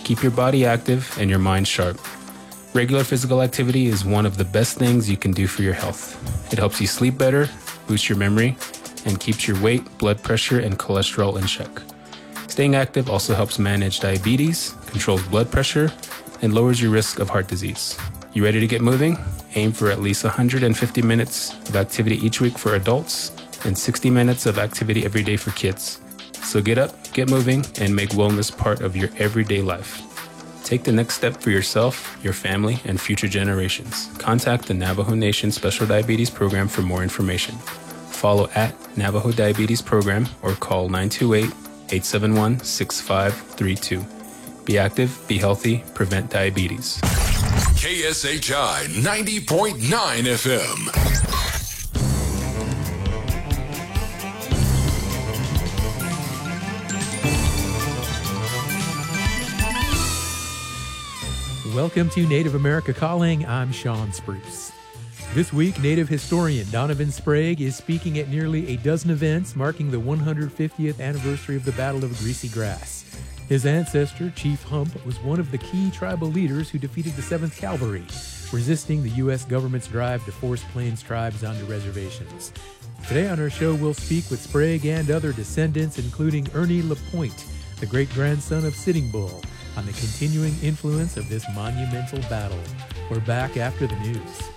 Keep your body active and your mind sharp. Regular physical activity is one of the best things you can do for your health. It helps you sleep better, boosts your memory, and keeps your weight, blood pressure, and cholesterol in check. Staying active also helps manage diabetes, controls blood pressure, and lowers your risk of heart disease. You ready to get moving? Aim for at least 150 minutes of activity each week for adults and 60 minutes of activity every day for kids. So get up, get moving, and make wellness part of your everyday life. Take the next step for yourself, your family, and future generations. Contact the Navajo Nation Special Diabetes Program for more information. Follow at Navajo Diabetes Program or call 928-871-6532. Be active, be healthy, prevent diabetes. KSHI 90.9 FM. Welcome to Native America Calling. I'm Sean Spruce. This week, Native historian Donovan Sprague is speaking at nearly a dozen events marking the 150th anniversary of the Battle of Greasy Grass. His ancestor, Chief Hump, was one of the key tribal leaders who defeated the 7th Cavalry, resisting the U.S. government's drive to force Plains tribes onto reservations. Today on our show, we'll speak with Sprague and other descendants, including Ernie LaPointe, the great-grandson of Sitting Bull, on the continuing influence of this monumental battle. We're back after the news.